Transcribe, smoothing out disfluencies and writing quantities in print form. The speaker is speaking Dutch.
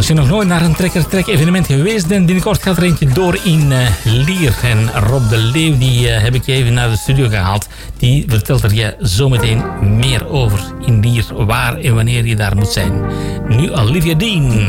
Als je nog nooit naar een Trekker evenement geweest bent, binnenkort gaat er eentje door in Lier. En Rob de Leeuw, die heb ik even naar de studio gehaald. Die vertelt er je zometeen meer over in Lier, waar en wanneer je daar moet zijn. Nu Olivia Dean.